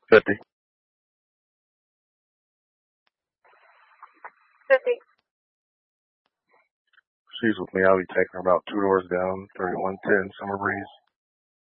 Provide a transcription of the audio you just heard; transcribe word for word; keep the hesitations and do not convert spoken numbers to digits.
fifty. fifty. She's with me. I'll be taking her about two doors down, thirty-one ten, Summer Breeze.